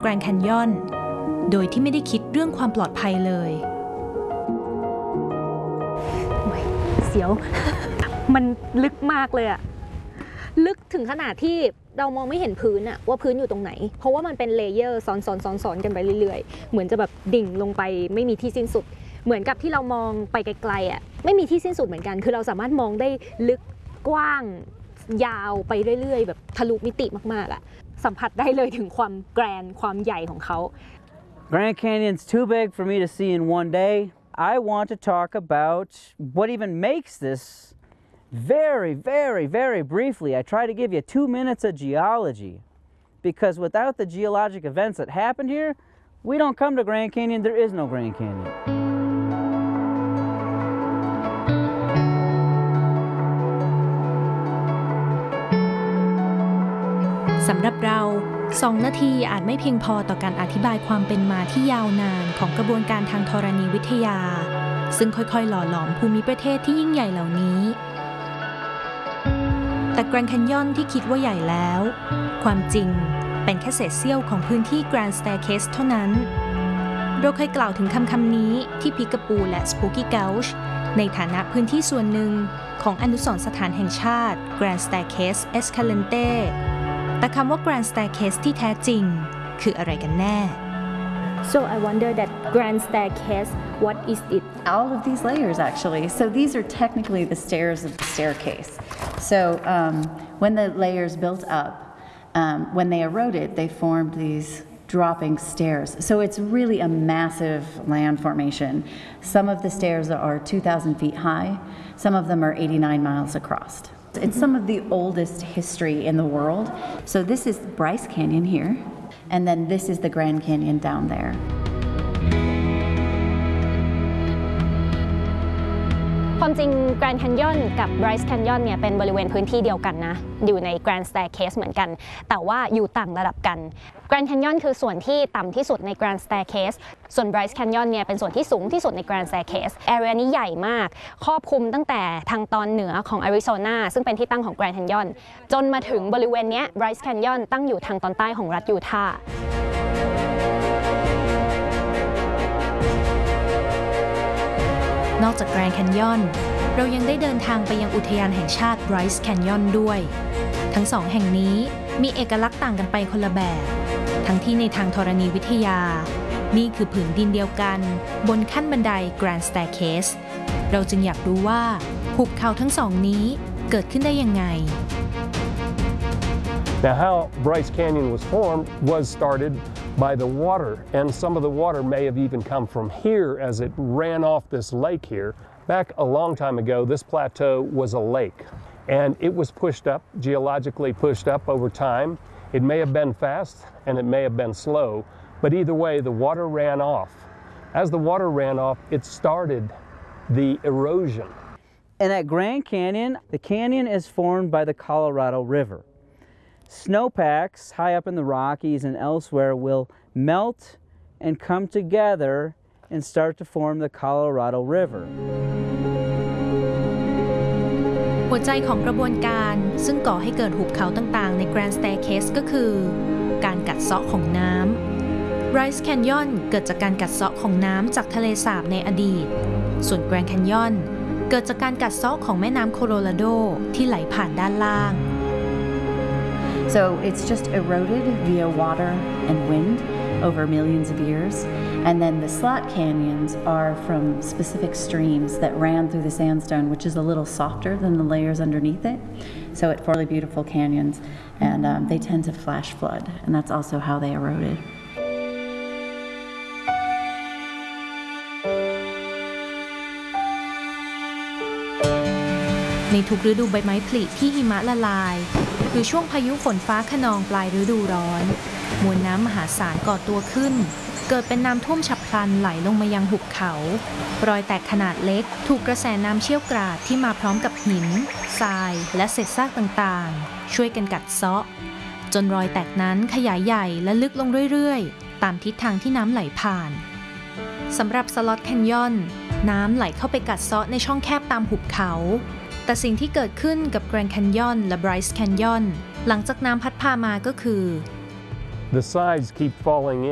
แกรนด์แคนยอนโดยที่ไม่ได้คิดเรื่องความปลอดภัยเลยเสียว มันลึกมากเลยอะลึกถึงขนาดที่เรามองไม่เห็นพื้นอะว่าพื้นอยู่ตรงไหนเพราะว่ามันเป็นเลเยอร์ซ้อนกันไปเรื่อยๆเหมือนจะแบบดิ่งลงไปไม่มีที่สิ้นสุดเหมือนกับที่เรามองไปไกลๆอะไม่มีที่สิ้นสุดเหมือนกันคือเราสามารถมองได้ลึกกว้างยาวไปเรื่อยๆแบบทะลุมิติมากๆอะสัมผัสได้เลยถึงความแกรนด์ความใหญ่ของเขา Grand Canyon's too big for me to see in one day. I want to talk about what even makes this very, very, very briefly. I try to give you 2 minutes of geology because without the geologic events that happened here, we don't come to Grand Canyon, there is no Grand Canyon. สำหรับเรา2 นาทีอาจไม่เพียงพอต่อการอธิบายความเป็นมาที่ยาวนานของกระบวนการทางธรณีวิทยาซึ่งค่อยๆหล่อหลอมภูมิประเทศที่ยิ่งใหญ่เหล่านี้แต่แกรนด์แคนยอนที่คิดว่าใหญ่แล้วความจริงเป็นแค่เศษเสี้ยวของพื้นที่ Grand Staircase เท่านั้นเราเคยกล่าวถึงคำนี้ที่พิกาปูและ Spooky Gulch ในฐานะพื้นที่ส่วนหนึ่งของอนุสรณ์สถานแห่งชาติ Grand Staircase Escalanteแต่คำว่า Grand Staircase ที่แท้จริงคืออะไรกันแน่ So I wonder that Grand Staircase what is it all of these layers actually so these are technically the stairs of the staircase so when the layers built up when they eroded they formed these dropping stairs so it's really a massive land formation some of the stairs are 2,000 feet high some of them are 89 miles across It's some of the oldest history in the world. So this is Bryce Canyon here, and then this is the Grand Canyon down there. ความจริง Grand Canyon กับ Bryce Canyon เนี่ยเป็นบริเวณพื้นที่เดียวกันนะอยู่ใน Grand Staircase เหมือนกันแต่ว่าอยู่ต่างระดับกัน Grand Canyon คือส่วนที่ต่ำที่สุดใน Grand Staircase ส่วน Bryce Canyon เนี่ยเป็นส่วนที่สูงที่สุดใน Grand Staircase Area นี้ใหญ่มากครอบคลุมตั้งแต่ทางตอนเหนือของอาริโซนาซึ่งเป็นที่ตั้งของ Grand Canyon จนมาถึงบริเวณนี้ Bryce Canyon ตั้งอยู่ทางตอนใต้ของรัฐยูทาห์นอกจากแกรนด์แคนยอนเรายังได้เดินทางไปยังอุทยานแห่งชาติ Bryce Canyon ด้วยทั้งสองแห่งนี้มีเอกลักษณ์ต่างกันไปคนละแบบทั้งที่ในทางธรณีวิทยานี่คือผืนดินเดียวกันบนขั้นบันได Grand Staircase เราจึงอยากรู้ว่าหุบเขาทั้งสองนี้เกิดขึ้นได้ยังไง Now how Bryce Canyon was formed was started by the water and some of the water may have even come from here as it ran off this lake here. Back a long time ago this plateau was a lake and it was pushed up, geologically pushed up over time. It may have been fast and it may have been slow, but either way the water ran off. As the water ran off it started the erosion. And at Grand Canyon, the canyon is formed by the Colorado River. Snowpacks high up in the Rockies and elsewhere will melt and come together and start to form the Colorado River. หัวใจของกระบวนการซึ่งก่อให้เกิดหุบเขาต่างๆใน Grand Staircase ก็คือการกัดเซาะของน้ำ Bryce Canyon เกิดจากการกัดเซาะของน้ำจากทะเลสาบในอดีตส่วน Grand Canyon เกิดจากการกัดเซาะของแม่น้ำโคโลราโดที่ไหลผ่านด้านล่าง So it's just eroded via water and wind over millions of years. And then the slot canyons are from specific streams that ran through the sandstone, which is a little softer than the layers underneath it. So it's really beautiful canyons, and they tend to flash flood, and that's also how they eroded. ในทุกฤดูใบไม้ผลิที่หิมะละลายหรือช่วงพายุฝนฟ้าคะนองปลายฤดูร้อนมวลน้ำมหาศาลก่อตัวขึ้นเกิดเป็นน้ำท่วมฉับพลันไหลลงมายังหุบเขารอยแตกขนาดเล็กถูกกระแสน้ำเชี่ยวกราดที่มาพร้อมกับหินทรายและเศษซากต่างๆช่วยกันกัดเซาะจนรอยแตกนั้นขยายใหญ่และลึกลงเรื่อยๆตามทิศทางที่น้ำไหลผ่านสำหรับสล็อตแคนยอนน้ำไหลเข้าไปกัดเซาะในช่องแคบตามหุบเขาแต่สิ่งที่เกิดขึ้นกับ Grand Canyon และ Bryce Canyon หลังจากน้ำพัดพามาก็คือ The sides keep falling